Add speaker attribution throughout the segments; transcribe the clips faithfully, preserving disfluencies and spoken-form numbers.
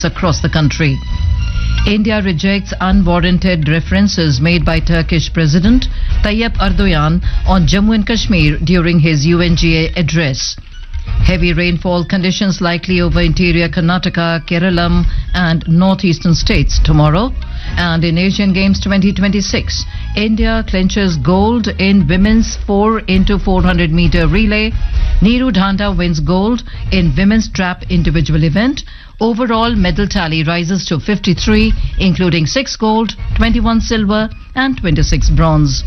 Speaker 1: across the country. India rejects unwarranted references made by Turkish President Tayyip Erdogan on Jammu and Kashmir during his U N G A address. Heavy rainfall conditions likely over interior Karnataka, Kerala and northeastern states tomorrow. And in Asian Games twenty twenty-six, India clinches gold in women's four into four hundred meter relay. Neeru Dhanda wins gold in women's trap individual event. Overall medal tally rises to fifty-three, including six gold, twenty-one silver and twenty-six bronze.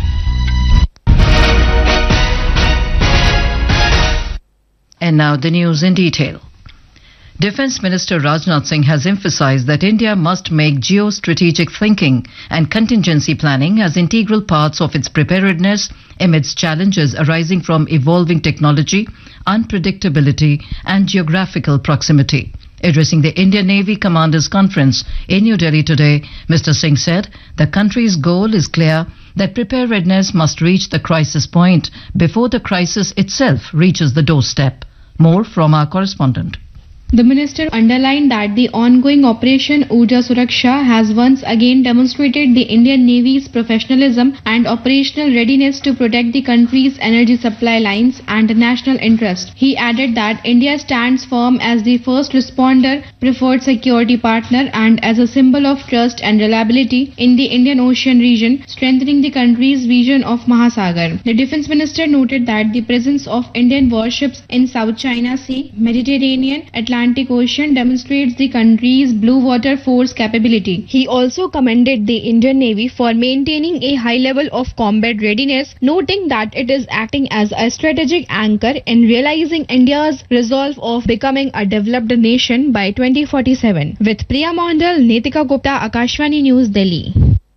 Speaker 1: And now the news in detail. Defence Minister Rajnath Singh has emphasised that India must make geostrategic thinking and contingency planning as integral parts of its preparedness amidst challenges arising from evolving technology, unpredictability and geographical proximity. Addressing the Indian Navy Commanders Conference in New Delhi today, Mister Singh said the country's goal is clear, that preparedness must reach the crisis point before the crisis itself reaches the doorstep. More from our correspondent.
Speaker 2: The minister underlined that the ongoing Operation Urja Suraksha has once again demonstrated the Indian Navy's professionalism and operational readiness to protect the country's energy supply lines and national interest. He added that India stands firm as the first responder, preferred security partner and as a symbol of trust and reliability in the Indian Ocean region, strengthening the country's vision of Mahasagar. The defence minister noted that the presence of Indian warships in South China Sea, Mediterranean, Atlantic Atlantic Ocean demonstrates the country's blue water force capability. He also commended the Indian Navy for maintaining a high level of combat readiness, noting that it is acting as a strategic anchor in realizing India's resolve of becoming a developed nation by twenty forty-seven. With Priya Mondal, Neetika Gupta, Akashvani News, Delhi.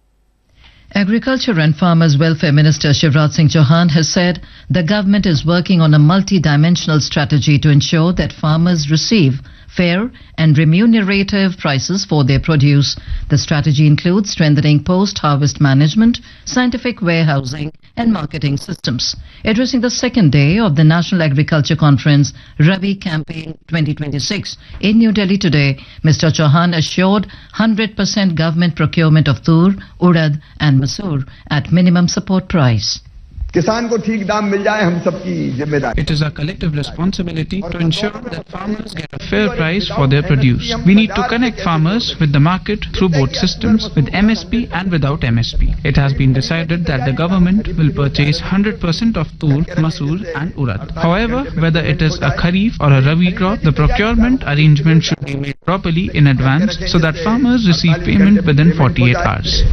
Speaker 1: Agriculture and Farmers Welfare Minister Shivraj Singh Chauhan has said the government is working on a multi-dimensional strategy to ensure that farmers receive fair and remunerative prices for their produce. The strategy includes strengthening post-harvest management, scientific warehousing and marketing systems. Addressing the second day of the National Agriculture Conference Rabi Campaign twenty twenty-six in New Delhi today, Mister Chauhan assured one hundred percent government procurement of tur, urad and masoor at minimum support price.
Speaker 3: It
Speaker 4: is our collective responsibility to ensure that farmers get a fair price for their produce. We need to connect farmers with the market through both systems, with M S P and without M S P. It has been decided that the government will purchase one hundred percent of tur, masoor and urad. However, whether it is a kharif or a rabi crop, the procurement arrangement should be made properly in advance so that farmers receive payment within forty-eight hours.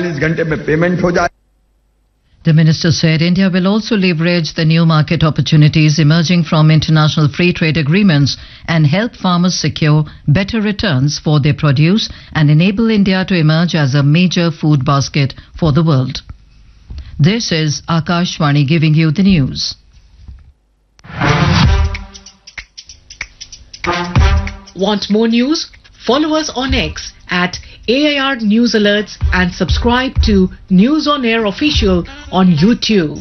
Speaker 1: The minister said India will also leverage the new market opportunities emerging from international free trade agreements and help farmers secure better returns for their produce and enable India to emerge as a major food basket for the world. This is Akashvani giving you the news.
Speaker 5: Want more news? Follow us on X at A I R News Alerts and subscribe to News on Air Official on YouTube.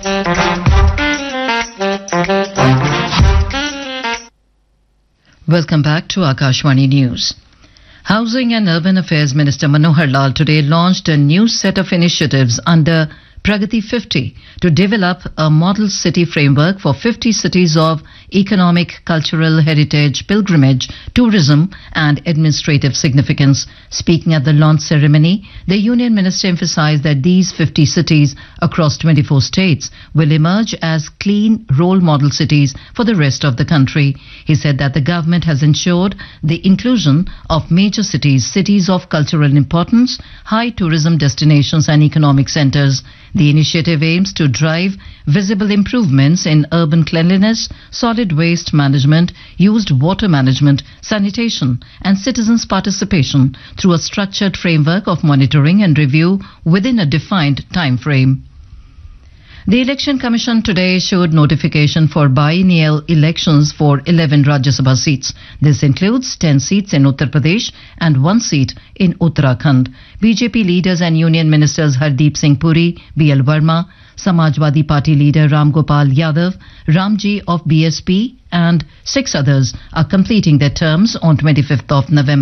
Speaker 1: Welcome back to Akashvani News. Housing and Urban Affairs Minister Manohar Lal today launched a new set of initiatives under Pragati fifty to develop a model city framework for fifty cities of economic, cultural, heritage, pilgrimage, tourism and administrative significance. Speaking at the launch ceremony, the Union Minister emphasized that these fifty cities across twenty-four states will emerge as clean role model cities for the rest of the country. He said that the government has ensured the inclusion of major cities, cities of cultural importance, high tourism destinations and economic centers. The initiative aims to drive visible improvements in urban cleanliness, solid waste management, used water management, sanitation and citizens' participation through a structured framework of monitoring and review within a defined time frame. The Election Commission today issued notification for biennial elections for eleven Rajya Sabha seats. This includes ten seats in Uttar Pradesh and one seat in Uttarakhand. B J P leaders and Union Ministers Hardeep Singh Puri, B L Verma, Samajwadi Party leader Ram Gopal Yadav, Ramji of B S P and six others are completing their terms on twenty-fifth of November.